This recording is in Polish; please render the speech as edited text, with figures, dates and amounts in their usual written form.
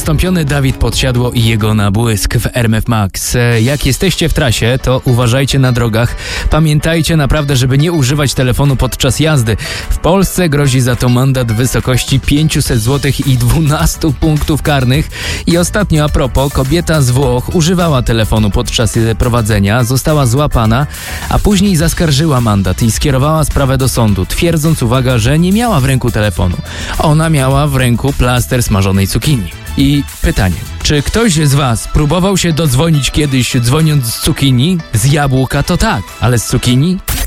Niezastąpiony Dawid Podsiadło i jego nabłysk w RMF Max. Jak jesteście w trasie, to uważajcie na drogach. Pamiętajcie naprawdę, żeby nie używać telefonu podczas jazdy. W Polsce grozi za to mandat w wysokości 500 zł i 12 punktów karnych. I ostatnio a propos, kobieta z Włoch używała telefonu podczas prowadzenia, została złapana, a później zaskarżyła mandat i skierowała sprawę do sądu, twierdząc, uwaga, że nie miała w ręku telefonu. Ona miała w ręku plaster smażonej cukinii. I pytanie, czy ktoś z was próbował się dodzwonić kiedyś dzwoniąc z cukinii? Z jabłka to tak, ale z cukinii?